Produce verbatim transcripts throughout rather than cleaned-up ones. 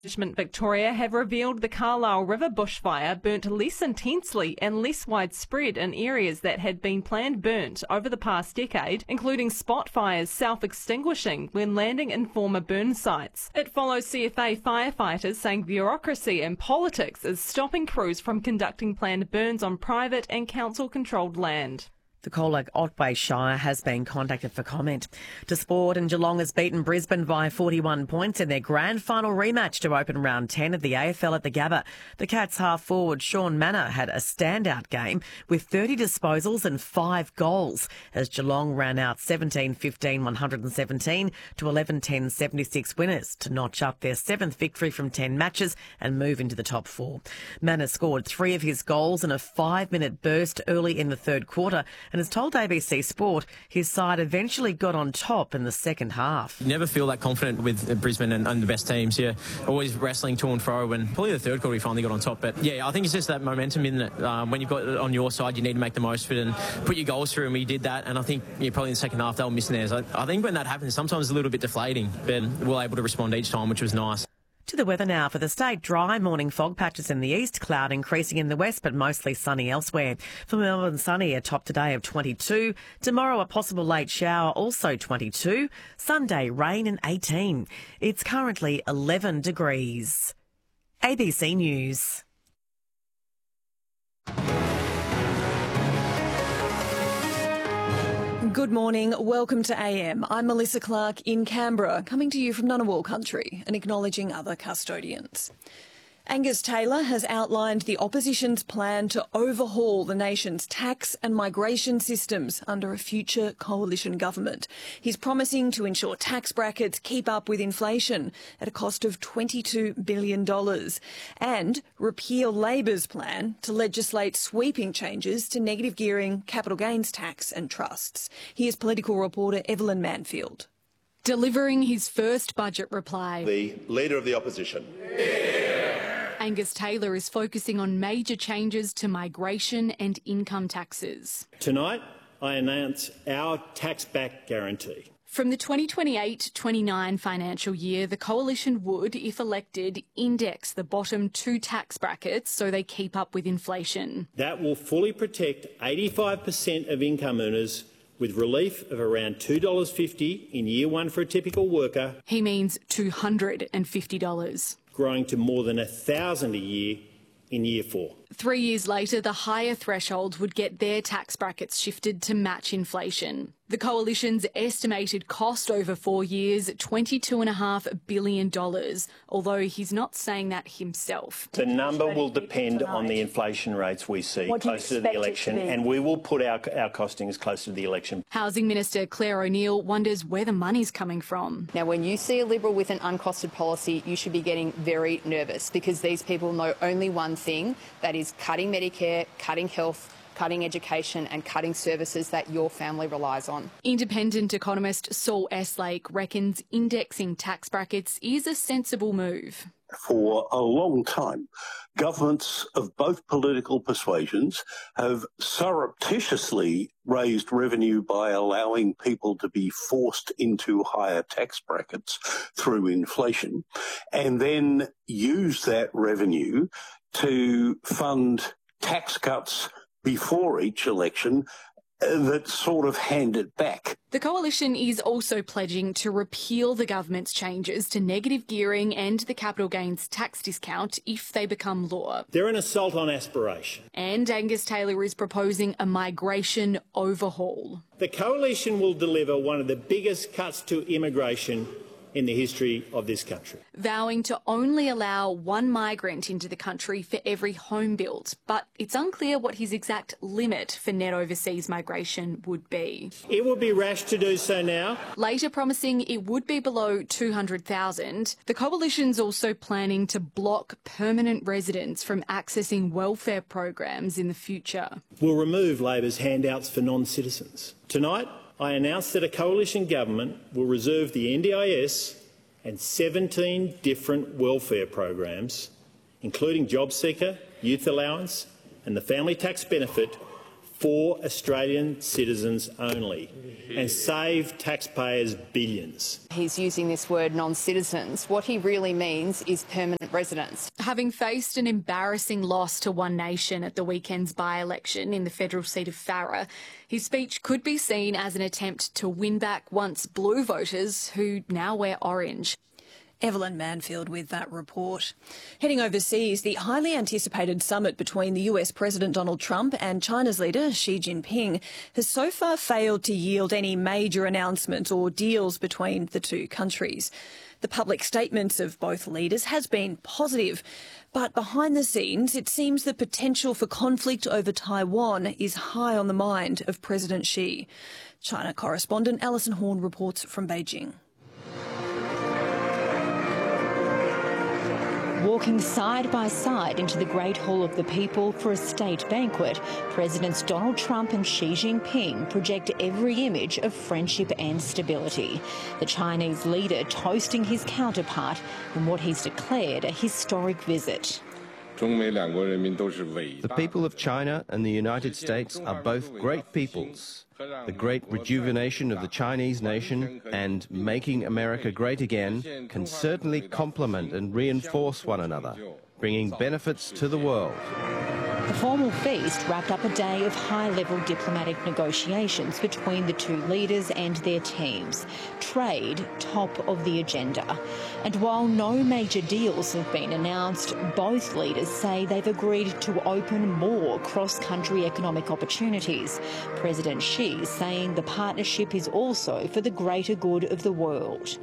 Management Victoria have revealed the Carlisle River bushfire burnt less intensely and less widespread in areas that had been planned burnt over the past decade, including spot fires self-extinguishing when landing in former burn sites. It follows C F A firefighters saying bureaucracy and politics is stopping crews from conducting planned burns on private and council-controlled land. The Colac Otway Shire has been contacted for comment. To sport, and Geelong has beaten Brisbane by forty-one points in their grand final rematch to open round ten of the A F L at the Gabba. The Cats half forward Sean Manor had a standout game with thirty disposals and five goals as Geelong ran out seventeen fifteen one hundred seventeen to eleven ten seventy-six winners to notch up their seventh victory from ten matches and move into the top four. Manor scored three of his goals in a five-minute burst early in the third quarter, and has told A B C Sport his side eventually got on top in the second half. You never feel that confident with Brisbane and, and the best teams. You're always wrestling to and fro, and probably the third quarter we finally got on top. But yeah, I think it's just that momentum in it. Um, when you've got it on your side, you need to make the most of it and put your goals through, and we did that. And I think yeah, probably in the second half they were missing theirs. I, I think when that happens, sometimes it's a little bit deflating, but we were able to respond each time, which was nice. To the weather now for the state. Dry morning fog patches in the east, cloud increasing in the west, but mostly sunny elsewhere. For Melbourne, sunny, a top today of twenty-two. Tomorrow, a possible late shower, also twenty-two. Sunday, rain and eighteen. It's currently eleven degrees. A B C News. Good morning. Welcome to A M. I'm Melissa Clark in Canberra, coming to you from Ngunnawal country and acknowledging other custodians. Angus Taylor has outlined the opposition's plan to overhaul the nation's tax and migration systems under a future coalition government. He's promising to ensure tax brackets keep up with inflation at a cost of twenty-two billion dollars and repeal Labor's plan to legislate sweeping changes to negative gearing, capital gains tax and trusts. Here's political reporter Evelyn Manfield. Delivering his first budget reply, the Leader of the Opposition. Angus Taylor is focusing on major changes to migration and income taxes. Tonight, I announce our tax-back guarantee. From the twenty twenty-eight twenty-nine financial year, the Coalition would, if elected, index the bottom two tax brackets so they keep up with inflation. That will fully protect eighty-five percent of income earners with relief of around two dollars fifty in year one for a typical worker. He means two hundred fifty dollars. Growing to more than one thousand dollars a year in year four. Three years later, the higher thresholds would get their tax brackets shifted to match inflation. The Coalition's estimated cost over four years, twenty-two point five billion dollars, although he's not saying that himself. The number will depend on the inflation rates we see closer to the election, and we will put our, our costings closer to the election. Housing Minister Claire O'Neill wonders where the money's coming from. Now, when you see a Liberal with an uncosted policy, you should be getting very nervous because these people know only one thing, that is cutting Medicare, cutting health, cutting education and cutting services that your family relies on. Independent economist Saul Eslake reckons indexing tax brackets is a sensible move. For a long time, governments of both political persuasions have surreptitiously raised revenue by allowing people to be forced into higher tax brackets through inflation, and then use that revenue to fund tax cuts before each election uh, that sort of hand it back. The Coalition is also pledging to repeal the government's changes to negative gearing and the capital gains tax discount if they become law. They're an assault on aspiration. And Angus Taylor is proposing a migration overhaul. The Coalition will deliver one of the biggest cuts to immigration in the history of this country. Vowing to only allow one migrant into the country for every home built, but it's unclear what his exact limit for net overseas migration would be. It would be rash to do so now. Later promising it would be below two hundred thousand, the Coalition's also planning to block permanent residents from accessing welfare programs in the future. We'll remove Labor's handouts for non-citizens. Tonight, I announced that a coalition government will reserve the N D I S and seventeen different welfare programs, including JobSeeker, Youth Allowance and the Family Tax Benefit, for Australian citizens only and save taxpayers billions. He's using this word non-citizens. What he really means is permanent residents. Having faced an embarrassing loss to One Nation at the weekend's by-election in the federal seat of Farrer, his speech could be seen as an attempt to win back once blue voters who now wear orange. Evelyn Manfield with that report. Heading overseas, the highly anticipated summit between the U S President Donald Trump and China's leader Xi Jinping has so far failed to yield any major announcements or deals between the two countries. The public statements of both leaders has been positive, but behind the scenes it seems the potential for conflict over Taiwan is high on the mind of President Xi. China correspondent Alison Horn reports from Beijing. Walking side by side into the Great Hall of the People for a state banquet, Presidents Donald Trump and Xi Jinping project every image of friendship and stability. The Chinese leader toasting his counterpart in what he's declared a historic visit. The people of China and the United States are both great peoples. The great rejuvenation of the Chinese nation and making America great again can certainly complement and reinforce one another, bringing benefits to the world. The formal feast wrapped up a day of high-level diplomatic negotiations between the two leaders and their teams. Trade top of the agenda. And while no major deals have been announced, both leaders say they've agreed to open more cross-country economic opportunities. President Xi saying the partnership is also for the greater good of the world.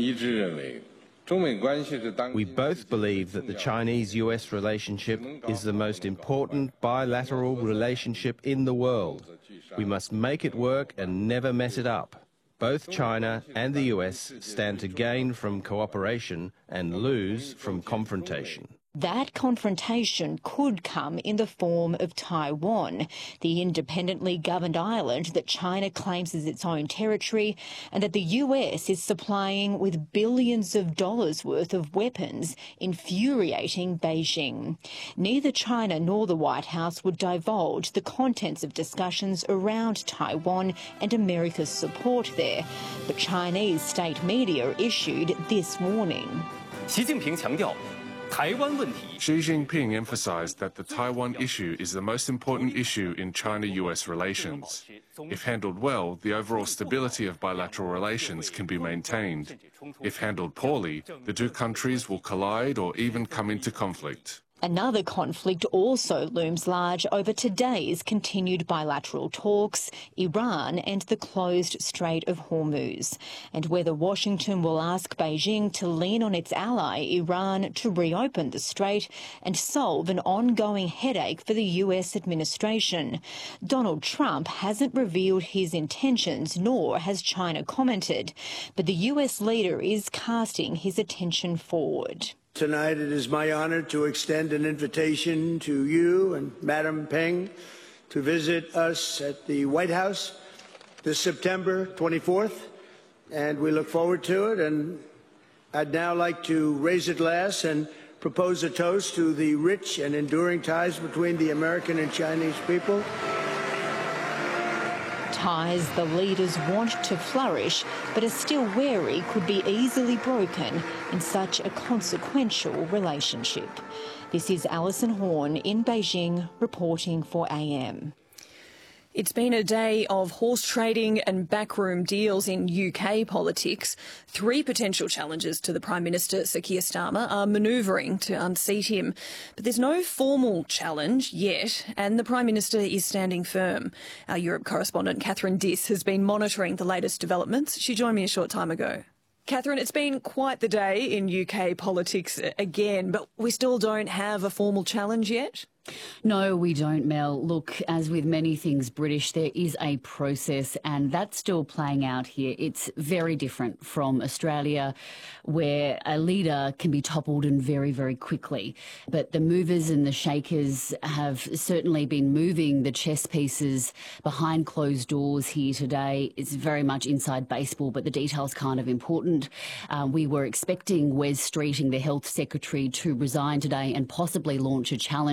We both believe that the Chinese-U S relationship is the most important bilateral relationship in the world. We must make it work and never mess it up. Both China and the U S stand to gain from cooperation and lose from confrontation. That confrontation could come in the form of Taiwan, the independently governed island that China claims as its own territory and that the U S is supplying with billions of dollars worth of weapons, infuriating Beijing. Neither China nor the White House would divulge the contents of discussions around Taiwan and America's support there, but Chinese state media issued this warning. Xi Jinping 强调 Xi Jinping emphasized that the Taiwan issue is the most important issue in China-U S relations. If handled well, the overall stability of bilateral relations can be maintained. If handled poorly, the two countries will collide or even come into conflict. Another conflict also looms large over today's continued bilateral talks, Iran and the closed Strait of Hormuz, and whether Washington will ask Beijing to lean on its ally Iran to reopen the strait and solve an ongoing headache for the U S administration. Donald Trump hasn't revealed his intentions, nor has China commented, but the U S leader is casting his attention forward. Tonight it is my honor to extend an invitation to you and Madam Peng to visit us at the White House this September twenty-fourth, and we look forward to it. And I'd now like to raise a glass and propose a toast to the rich and enduring ties between the American and Chinese people. Ties the leaders want to flourish, but are still wary could be easily broken in such a consequential relationship. This is Alison Horn in Beijing, reporting for A M. It's been a day of horse trading and backroom deals in U K politics. Three potential challenges to the Prime Minister, Sir Keir Starmer, are manoeuvring to unseat him. But there's no formal challenge yet, and the Prime Minister is standing firm. Our Europe correspondent, Catherine Diss, has been monitoring the latest developments. She joined me a short time ago. Catherine, it's been quite the day in U K politics again, but we still don't have a formal challenge yet? No, we don't, Mel. Look, as with many things British, there is a process, and that's still playing out here. It's very different from Australia, where a leader can be toppled and very, very quickly. But the movers and the shakers have certainly been moving the chess pieces behind closed doors here today. It's very much inside baseball, but the detail's kind of important. Uh, we were expecting Wes Streeting, the Health Secretary, to resign today and possibly launch a challenge.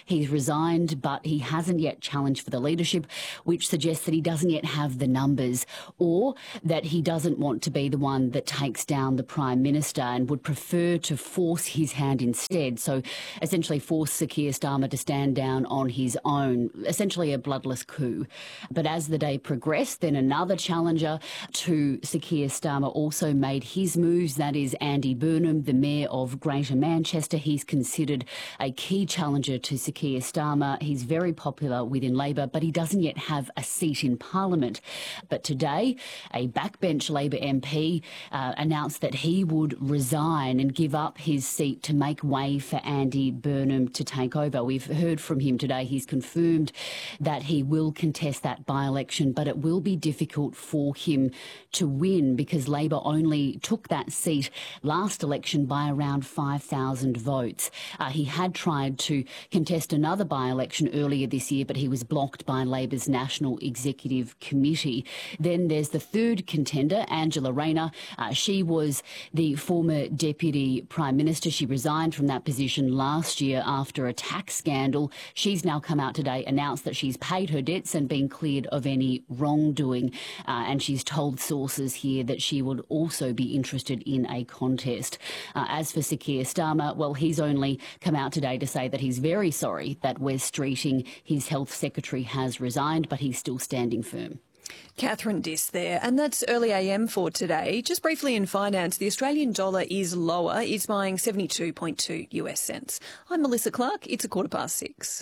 He's resigned, but he hasn't yet challenged for the leadership, which suggests that he doesn't yet have the numbers, or that he doesn't want to be the one that takes down the Prime Minister and would prefer to force his hand instead. So essentially force Sir Keir Starmer to stand down on his own, essentially a bloodless coup. But as the day progressed, then another challenger to Sir Keir Starmer also made his moves. That is Andy Burnham, the Mayor of Greater Manchester. He's considered a key challenger to Sir Keir Starmer. He's very popular within Labor, but he doesn't yet have a seat in Parliament. But today, a backbench Labor M P uh, announced that he would resign and give up his seat to make way for Andy Burnham to take over. We've heard from him today. He's confirmed that he will contest that by-election, but it will be difficult for him to win because Labor only took that seat last election by around five thousand votes. Uh, he had tried to contest another by-election earlier this year, but he was blocked by Labor's National Executive Committee. Then there's the third contender, Angela Rayner. Uh, she was the former Deputy Prime Minister. She resigned from that position last year after a tax scandal. She's now come out today, announced that she's paid her debts and been cleared of any wrongdoing. Uh, and she's told sources here that she would also be interested in a contest. Uh, as for Sir Keir Starmer, well, he's only come out today to say that he's very sorry that Wes Streeting, his health secretary, has resigned, but he's still standing firm. Catherine Diss there. And that's early A M for today. Just briefly in finance, the Australian dollar is lower. It's buying seventy-two point two U S cents. I'm Melissa Clark. It's a quarter past six.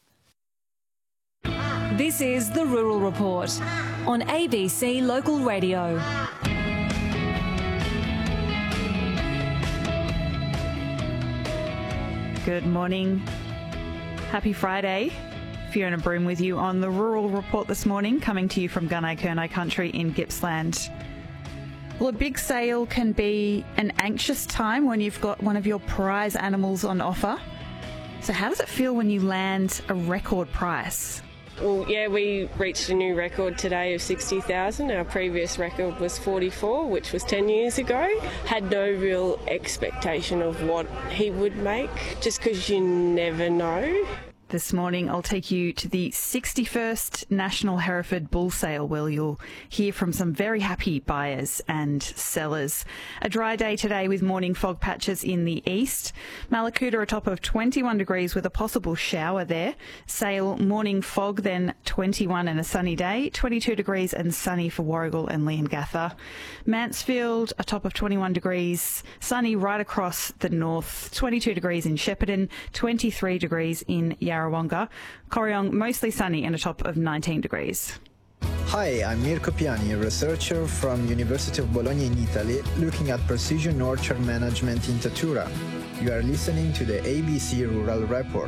This is The Rural Report on A B C Local Radio. Good morning. Happy Friday. Fiona Broom with you on The Rural Report this morning, coming to you from Gunai Kurnai country in Gippsland. Well, a big sale can be an anxious time when you've got one of your prize animals on offer. So how does it feel when you land a record price? Well, yeah, we reached a new record today of sixty thousand. Our previous record was forty-four, which was ten years ago. Had no real expectation of what he would make, just because you never know. This morning, I'll take you to the sixty-first National Hereford Bull Sale, where you'll hear from some very happy buyers and sellers. A dry day today with morning fog patches in the east. Mallacoota a top of twenty-one degrees with a possible shower there. Sale morning fog, then twenty-one and a sunny day. twenty-two degrees and sunny for Warragul and Leongatha. Mansfield a top of twenty-one degrees, sunny right across the north. twenty-two degrees in Shepparton, twenty-three degrees in Yarra. Corryong mostly sunny and a top of nineteen degrees. Hi, I'm Mirko Piani, a researcher from University of Bologna in Italy, looking at precision orchard management in Tatura. You are listening to the A B C Rural Report.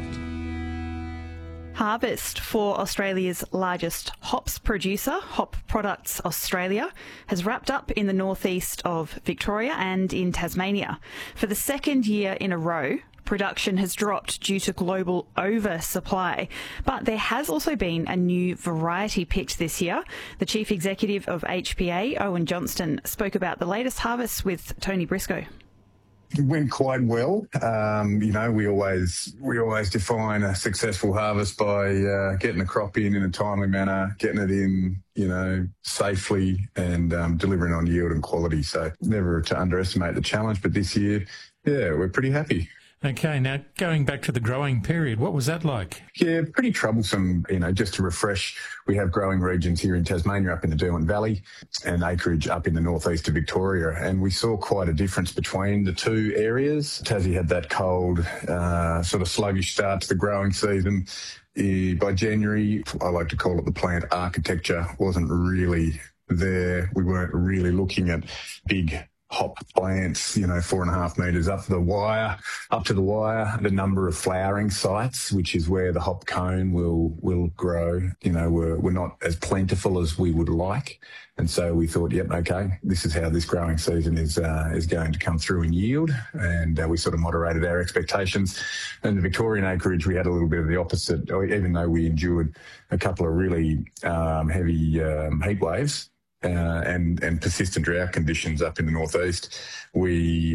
Harvest for Australia's largest hops producer, Hop Products Australia, has wrapped up in the northeast of Victoria and in Tasmania. For the second year in a row, production has dropped due to global oversupply, but there has also been a new variety picked this year. The Chief Executive of H P A, Owen Johnston, spoke about the latest harvest with Tony Briscoe. It went quite well. Um, you know, we always we always define a successful harvest by uh, getting the crop in in a timely manner, getting it in, you know, safely, and um, delivering on yield and quality. So never to underestimate the challenge. But this year, yeah, we're pretty happy. Okay, now going back to the growing period, what was that like? Yeah, pretty troublesome. You know, just to refresh, we have growing regions here in Tasmania up in the Derwent Valley and acreage up in the northeast of Victoria. And we saw quite a difference between the two areas. Tassie had that cold, uh, sort of sluggish start to the growing season. Uh, by January, I like to call it the plant architecture, wasn't really there. We weren't really looking at big hop plants, you know, four and a half metres up the wire, up to the wire, the number of flowering sites, which is where the hop cone will will grow, you know, we're, we're not as plentiful as we would like. And so we thought, yep, okay, this is how this growing season is uh, is going to come through in yield. And uh, we sort of moderated our expectations. And the Victorian acreage, we had a little bit of the opposite, even though we endured a couple of really um, heavy um, heat waves. Uh, and, and persistent drought conditions up in the northeast, we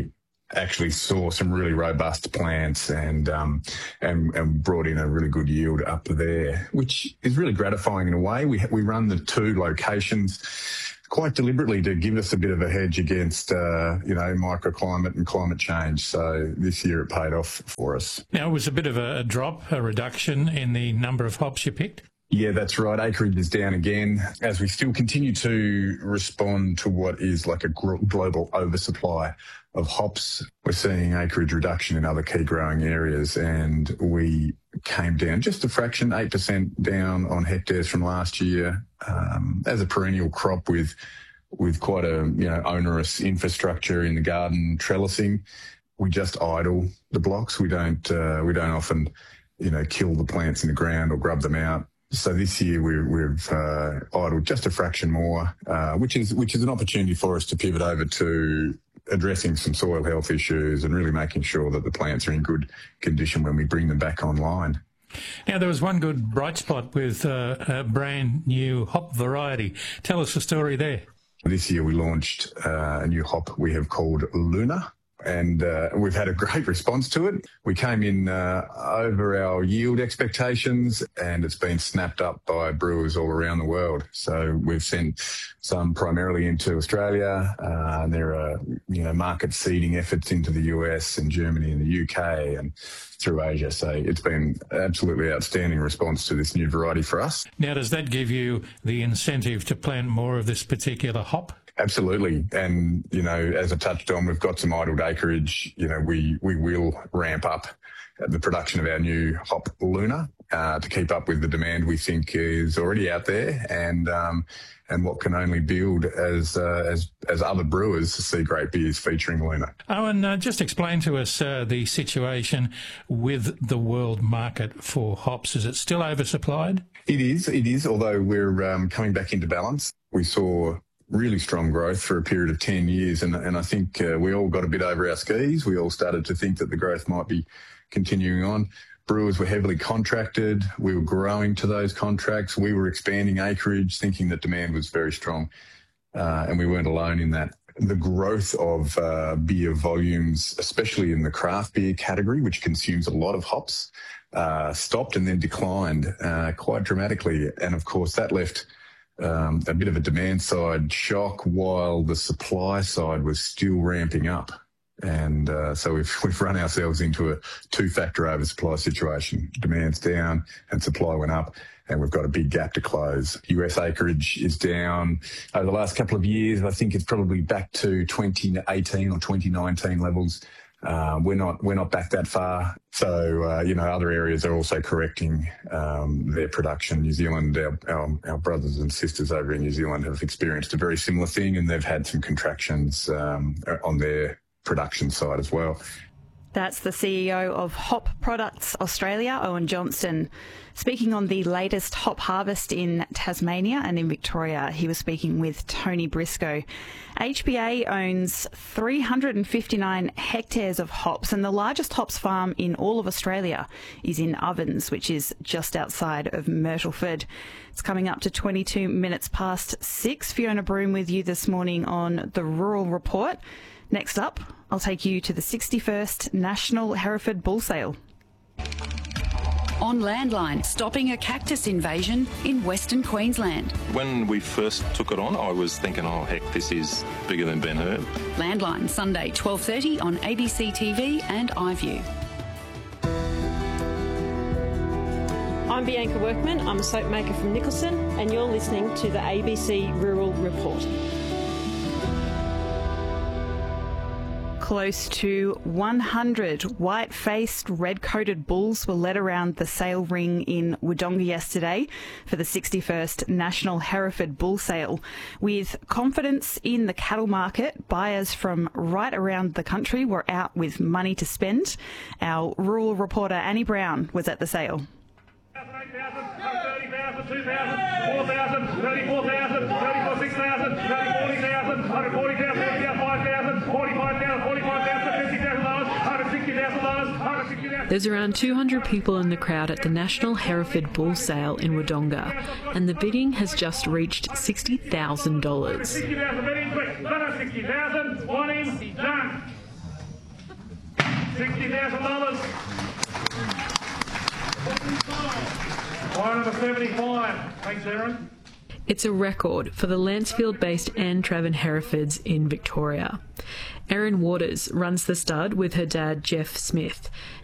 actually saw some really robust plants and um, and and brought in a really good yield up there, which is really gratifying in a way. We we run the two locations quite deliberately to give us a bit of a hedge against uh, you know microclimate and climate change. So this year it paid off for us. Now, it was a bit of a drop, a reduction in the number of hops you picked. Yeah, that's right. Acreage is down again as we still continue to respond to what is like a global oversupply of hops. We're seeing acreage reduction in other key growing areas, and we came down just a fraction, eight percent down on hectares from last year. Um, as a perennial crop with with quite a you know onerous infrastructure in the garden trellising, we just idle the blocks. We don't uh, we don't often you know kill the plants in the ground or grub them out. So this year we, we've uh, idled just a fraction more, uh, which is which is an opportunity for us to pivot over to addressing some soil health issues and really making sure that the plants are in good condition when we bring them back online. Now, there was one good bright spot with uh, a brand new hop variety. Tell us the story there. This year we launched uh, a new hop we have called Luna. And uh, we've had a great response to it. We came in uh, over our yield expectations, and it's been snapped up by brewers all around the world. So we've sent some primarily into Australia, uh, and there are you know market seeding efforts into the U S and Germany and the U K and through Asia. So it's been absolutely outstanding response to this new variety for us. Now, does that give you the incentive to plant more of this particular hop? Absolutely. And, you know, as I touched on, we've got some idled acreage. You know, we, we will ramp up the production of our new hop Luna uh, to keep up with the demand we think is already out there and um, and what can only build as, uh, as, as other brewers see great beers featuring Luna. Owen, uh, just explain to us uh, the situation with the world market for hops. Is it still oversupplied? It is. It is, although we're um, coming back into balance. We saw really strong growth for a period of ten years. And, and I think uh, we all got a bit over our skis. We all started to think that the growth might be continuing on. Brewers were heavily contracted. We were growing to those contracts. We were expanding acreage, thinking that demand was very strong. Uh, and we weren't alone in that. The growth of uh, beer volumes, especially in the craft beer category, which consumes a lot of hops, uh, stopped and then declined uh, quite dramatically. And of course, that left Um, a bit of a demand side shock while the supply side was still ramping up. And uh, so we've, we've run ourselves into a two-factor oversupply situation. Demand's down and supply went up, and we've got a big gap to close. U S acreage is down over the last couple of years. I think it's probably back to twenty eighteen or twenty nineteen levels. Uh, we're not we're not back that far. So, uh, you know, other areas are also correcting um, their production. New Zealand, our, our, our brothers and sisters over in New Zealand have experienced a very similar thing, and they've had some contractions um, on their production side as well. That's the C E O of Hop Products Australia, Owen Johnston. Speaking on the latest hop harvest in Tasmania and in Victoria, he was speaking with Tony Briscoe. H B A owns three hundred fifty-nine hectares of hops, and the largest hops farm in all of Australia is in Ovens, which is just outside of Myrtleford. It's coming up to twenty-two minutes past six. Fiona Broom with you this morning on the Rural Report. Next up, I'll take you to the sixty-first National Hereford Bull Sale. On Landline, stopping a cactus invasion in Western Queensland. When we first took it on, I was thinking, oh, heck, this is bigger than Ben Hur. Landline, Sunday, twelve thirty on A B C T V and iView. I'm Bianca Workman. I'm a soap maker from Nicholson, and you're listening to the A B C Rural Report. Close to one hundred white-faced, red-coated bulls were led around the sale ring in Wodonga yesterday for the sixty-first National Hereford Bull Sale. With confidence in the cattle market, buyers from right around the country were out with money to spend. Our rural reporter Annie Brown was at the sale. thirty thousand, two thousand, four thousand, thirty-four thousand, thirty-four, six thousand, thirty, forty thousand, one hundred forty thousand, five thousand, forty-five thousand, forty-five thousand, fifty thousand dollars, one hundred sixty thousand dollars, one hundred sixty thousand dollars. There's around two hundred people in the crowd at the National Hereford Bull Sale in Wodonga, and the bidding has just reached sixty thousand dollars. sixty thousand bidding, quick, one hundred sixty thousand, one in, done. sixty thousand dollars. Buyer number seventy-five. Thanks, Aaron. It's a record for the Lancefield-based Anne Traven Herefords in Victoria. Erin Waters runs the stud with her dad, Jeff Smith,